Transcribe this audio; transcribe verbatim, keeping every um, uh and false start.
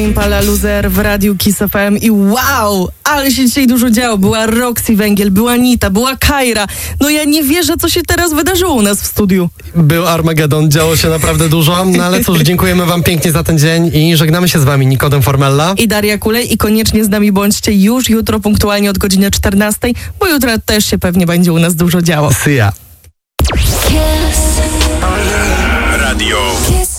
Impala Loser w Radiu Kiss F M i wow, ale się dzisiaj dużo działo. Była Roxy Węgiel, była Nita, była Kajra. No ja nie wierzę, co się teraz wydarzyło u nas w studiu. Był Armagedon, działo się naprawdę dużo, no ale cóż, dziękujemy wam pięknie za ten dzień i żegnamy się z wami. Nikodem Formella i Daria Kulej i koniecznie z nami bądźcie już jutro punktualnie od godziny czternastej, bo jutro też się pewnie będzie u nas dużo działo. See ya. Kiss. Radio Kiss.